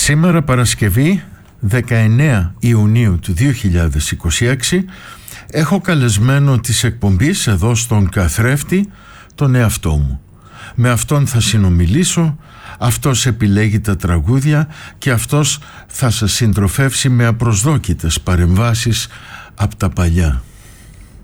Σήμερα Παρασκευή 19 Ιουνίου του 2026 έχω καλεσμένο της εκπομπής εδώ στον καθρέφτη τον εαυτό μου. Με αυτόν θα συνομιλήσω, αυτός επιλέγει τα τραγούδια και αυτός θα σας συντροφεύσει με απροσδόκητες παρεμβάσεις από τα παλιά.